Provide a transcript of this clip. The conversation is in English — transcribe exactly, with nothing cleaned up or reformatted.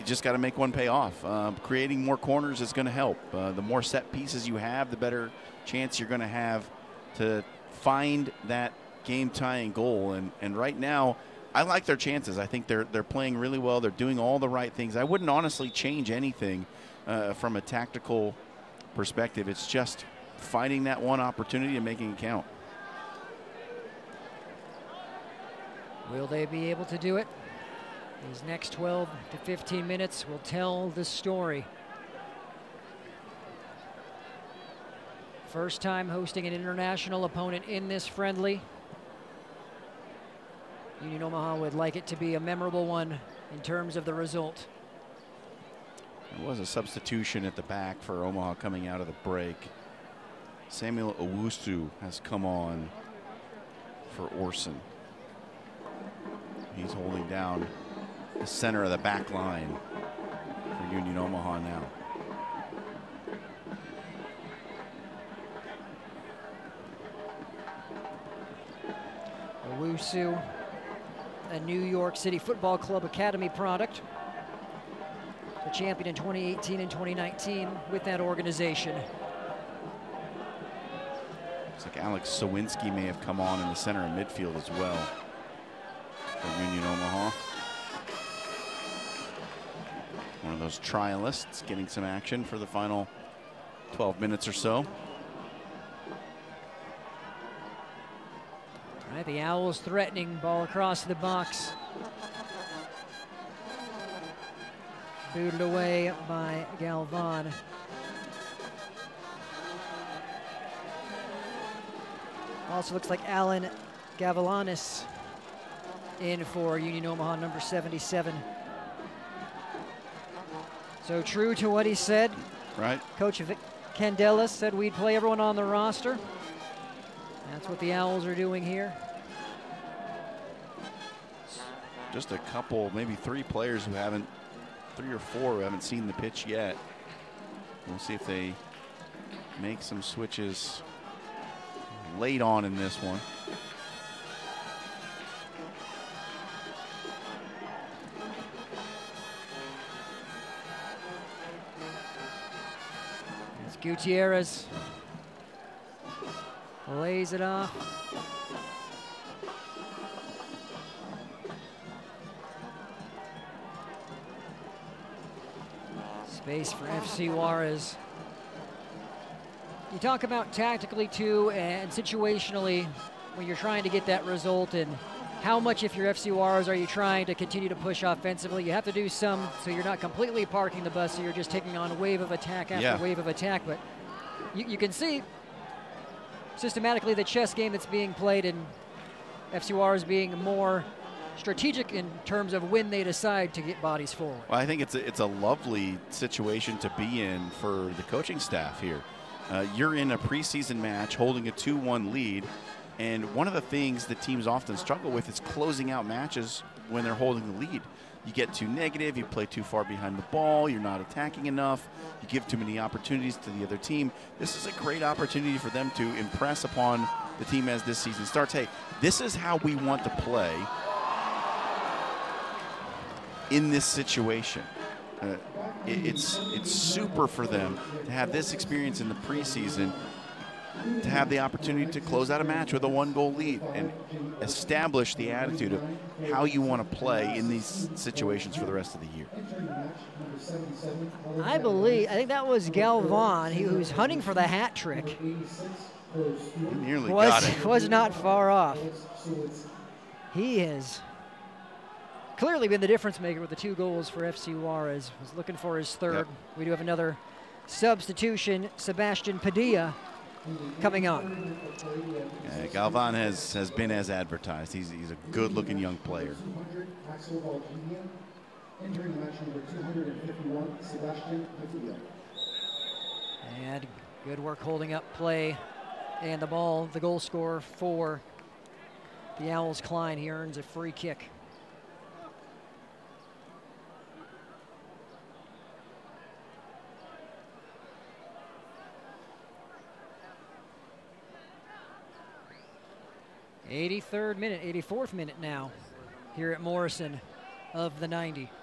you just got to make one pay off. Uh, creating more corners is going to help. Uh, the more set pieces you have, the better chance you're going to have to find that game-tying goal. And and right now, I like their chances. I think they're they're playing really well. They're doing all the right things. I wouldn't honestly change anything uh, from a tactical perspective. It's just finding that one opportunity and making it count. Will they be able to do it? These next twelve to fifteen minutes will tell the story. First time hosting an international opponent in this friendly. Union Omaha would like it to be a memorable one in terms of the result. There was a substitution at the back for Omaha coming out of the break. Samuel Owusu has come on for Orson. He's holding down the center of the back line for Union Omaha now. Owusu, a New York City Football Club Academy product. The champion in twenty eighteen and twenty nineteen with that organization. Looks like Alex Sawinski may have come on in the center of midfield as well for Union Omaha. One of those trialists getting some action for the final twelve minutes or so. All right, the Owls threatening, ball across the box. Booted away by Galvan. Also looks like Alan Gavalanis in for Union Omaha, number seventy-seven. So true to what he said. Right. Coach Vic Candelas said we'd play everyone on the roster. That's what the Owls are doing here. Just a couple, maybe three players who haven't, three or four who haven't seen the pitch yet. We'll see if they make some switches late on in this one. It's Gutierrez. Lays it off. Space for F C Juarez. You talk about tactically too and situationally when you're trying to get that result, and how much, if you're F C Juarez, are you trying to continue to push offensively? You have to do some so you're not completely parking the bus, so you're just taking on wave of attack after yeah. wave of attack. But you, you can see systematically the chess game that's being played, and F C Juarez being more strategic in terms of when they decide to get bodies forward. Well, I think it's a, it's a lovely situation to be in for the coaching staff here. Uh, you're in a preseason match holding a two one lead, and one of the things that teams often struggle with is closing out matches when they're holding the lead. You get too negative, you play too far behind the ball, you're not attacking enough, you give too many opportunities to the other team. This is a great opportunity for them to impress upon the team as this season starts. Hey, this is how we want to play in this situation. Uh, it, it's it's super for them to have this experience in the preseason, to have the opportunity to close out a match with a one-goal lead and establish the attitude of how you want to play in these situations for the rest of the year. I believe, I think that was Galvan, he was hunting for the hat trick. He nearly was, got it. Was not far off. He has clearly been the difference maker with the two goals for F C Juarez. Was looking for his third. Yep. We do have another substitution, Sebastian Padilla coming on. Yeah, Galvan has, has been as advertised. He's, he's a good-looking young player. And good work holding up play. And the ball, the goal scorer for the Owls, Klein. He earns a free kick. eighty-third minute, eighty-fourth minute now here at Morrison of the ninety.